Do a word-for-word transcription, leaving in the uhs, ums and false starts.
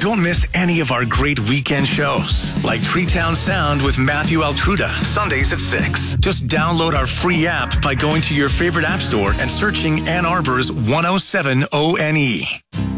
Don't miss any of our great weekend shows, like Treetown Sound with Matthew Altruda, Sundays at six. Just download our free app by going to your favorite app store and searching Ann Arbor's one oh seven O N E.